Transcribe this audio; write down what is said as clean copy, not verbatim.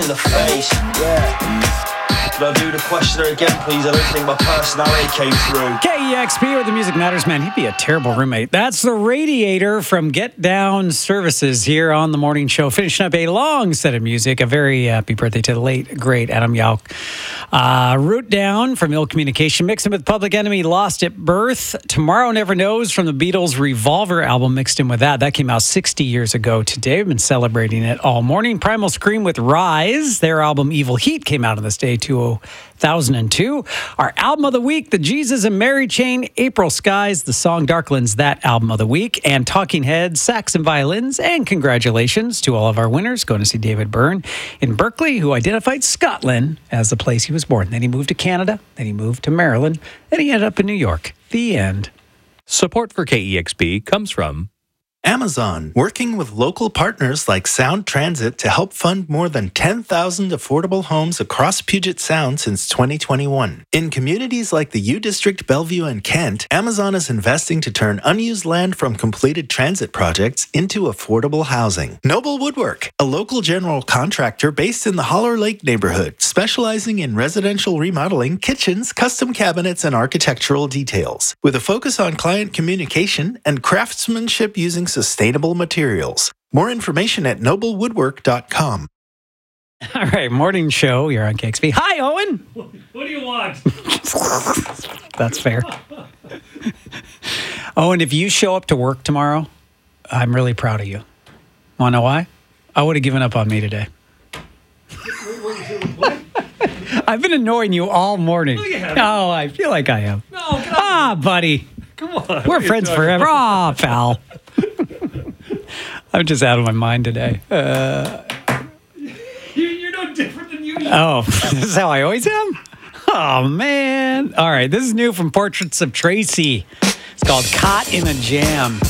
in the face. Yeah. Could I do the questioner again, please? I don't think my personality came through. KEXP, where the music matters, man. He'd be a terrible roommate. That's the Radiator from Get Down Services here on the morning show, finishing up a long set of music. A very happy birthday to the late, great Adam Yauch. Root Down from Ill Communication, mixing with Public Enemy, Lost at Birth. Tomorrow Never Knows from the Beatles' Revolver album, mixed in with that. That came out 60 years ago today. We've been celebrating it all morning. Primal Scream with Rise. Their album Evil Heat came out on this day, 2002. Our album of the week, the Jesus and Mary Chain, April Skies, the song Darklands, that album of the week, and Talking Heads, Sax and Violins. And congratulations to all of our winners going to see David Byrne in Berkeley, who identified Scotland as the place he was born. Then he moved to Canada, then he moved to Maryland, then he ended up in New York. The end. Support for KEXP comes from Amazon, working with local partners like Sound Transit to help fund more than 10,000 affordable homes across Puget Sound since 2021. In communities like the U District, Bellevue, and Kent, Amazon is investing to turn unused land from completed transit projects into affordable housing. Noble Woodwork, a local general contractor based in the Holler Lake neighborhood, specializing in residential remodeling, kitchens, custom cabinets, and architectural details, with a focus on client communication and craftsmanship using sustainable materials. More information at noblewoodwork.com. All right, morning show. You're on KXP. Hi, Owen. What do you want? That's fair. Owen, if you show up to work tomorrow, I'm really proud of you. Want to know why? I would have given up on me today. What? I've been annoying you all morning. No, you haven't. Oh, I feel like I have. No, buddy. come on. We're friends forever. Aw, pal. I'm just out of my mind today. You're no different than usual. Oh, this is how I always am? Oh, man. All right, this is new from Portraits of Tracy. It's called Caught in a Jam.